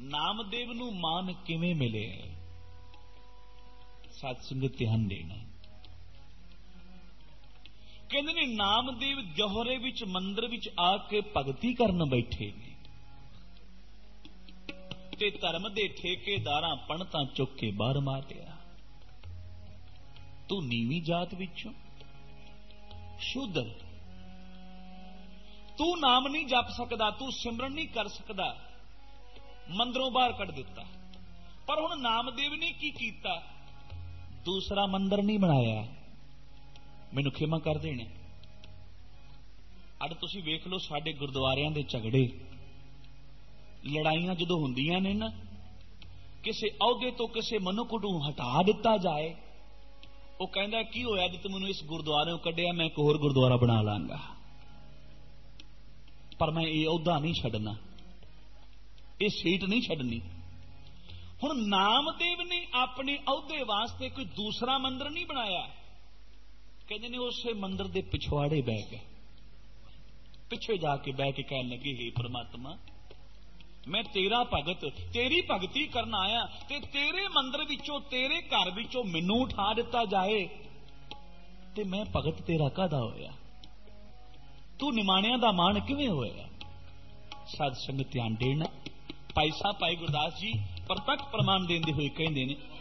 नामदेव नूं मान किवें मिले? सत संगत ध्यान देना। कहते ने नामदेव जौहरे विच मंदिर विच आके भगती करन बैठे ने ते धर्म दे ठेकेदारां पंडितां चुक के बाहर मार लिया। तू नीवीं जात विचों शूद्र, तू नाम नहीं जप सकदा, तू सिमरन नहीं कर सकदा, मंदिरों बाहर कढ़ दिता। पर हुण नामदेव ने की कीता? दूसरा मंदिर नहीं बनाया। मैनूं खिमा कर देने। अज तुसीं वेख लो साडे गुरुद्वारियां दे झगड़े लड़ाइयां जदों हुंदियां ने ना, किसी अहुदे तो किसी मनुख नूं हटा दिता जाए, वो कहंदा की होया जे तूं मैनूं इस गुरुद्वारे कढ़िया, मैं एक होर गुरुद्वारा बना लांगा, पर मैं ये अहुदा नहीं छड्डना, ये सीट नहीं छड्डनी। हुण नामदेव ने अपने अहुदे वास्ते कोई दूसरा मंदिर नहीं बनाया। कहते ने उसे मंदिर दे पिछवाड़े बह गए, पिछे जाके बह के कहने लगे, हे परमात्मा, मैं तेरा भगत, तेरी भगती करना आया ते तेरे मंदिर विचों, तेरे घर विचों मैनूं उठा दिता जाए ते मैं भगत तेरा कादा होया? तू निमाणियां दा मान किवें होया? साध संगत ध्यान देना। भाई साहब भाई गुरदास जी प्रतख प्रमाण देंदे हुए कहंदे ने,